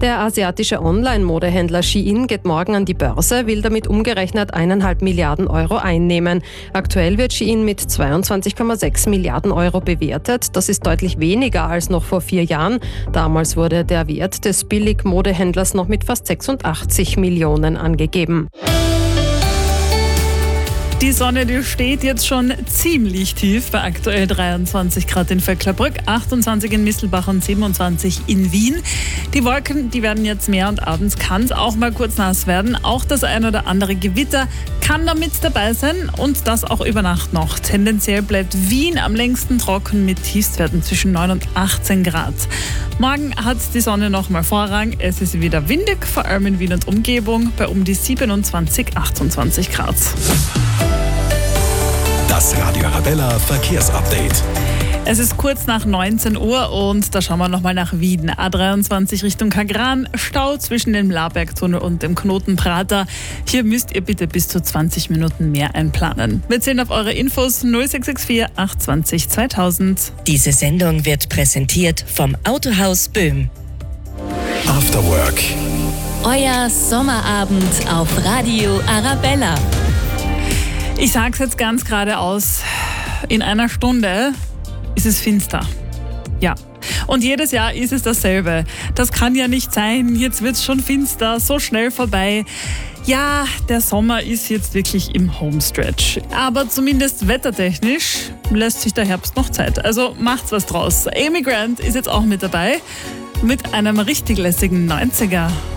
Der asiatische Online-Modehändler Shein geht morgen an die Börse, will damit umgerechnet 1,5 Milliarden Euro einnehmen. Aktuell wird Shein mit 22,6 Milliarden Euro bewertet. Das ist deutlich weniger als noch vor 4 Jahren. Damals wurde der Wert des Billig-Modehändlers noch mit fast 86 Millionen angegeben. Die Sonne, die steht jetzt schon ziemlich tief bei aktuell 23 Grad in Vöcklerbrück, 28 in Mistelbach und 27 in Wien. Die Wolken, die werden jetzt mehr und abends kann es auch mal kurz nass werden. Auch das ein oder andere Gewitter kann damit dabei sein und das auch über Nacht noch. Tendenziell bleibt Wien am längsten trocken mit Tiefstwerten zwischen 9 und 18 Grad. Morgen hat die Sonne noch mal Vorrang. Es ist wieder windig, vor allem in Wien und Umgebung, bei um die 27, 28 Grad. Das Radio Arabella Verkehrsupdate. Es ist kurz nach 19 Uhr und da schauen wir nochmal nach Wien. A23 Richtung Kagran, Stau zwischen dem Labergtunnel und dem Knoten Prater. Hier müsst ihr bitte bis zu 20 Minuten mehr einplanen. Wir zählen auf eure Infos 0664 820 2000. Diese Sendung wird präsentiert vom Autohaus Böhm. After Work. Euer Sommerabend auf Radio Arabella. Ich sag's jetzt ganz geradeaus. In einer Stunde ist es finster. Ja. Und jedes Jahr ist es dasselbe. Das kann ja nicht sein. Jetzt wird's schon finster, so schnell vorbei. Ja, der Sommer ist jetzt wirklich im Homestretch. Aber zumindest wettertechnisch lässt sich der Herbst noch Zeit. Also macht's was draus. Amy Grant ist jetzt auch mit dabei. Mit einem richtig lässigen 90er.